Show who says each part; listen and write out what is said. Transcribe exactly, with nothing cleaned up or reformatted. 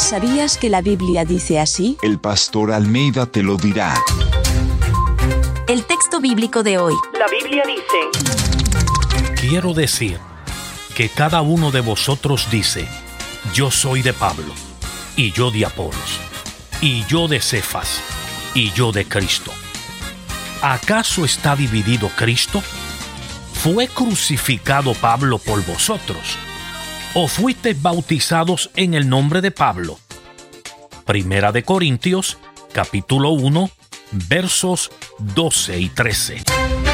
Speaker 1: ¿Sabías que la Biblia dice así?
Speaker 2: El pastor Almeida te lo dirá.
Speaker 3: El texto bíblico de hoy.
Speaker 4: La Biblia dice:
Speaker 5: Quiero decir que cada uno de vosotros dice: yo soy de Pablo, y yo de Apolos, y yo de Cefas, y yo de Cristo. ¿Acaso está dividido Cristo? ¿Fue crucificado Pablo por vosotros? ¿O fuisteis bautizados en el nombre de Pablo? Primera de Corintios, capítulo uno, versos doce y trece.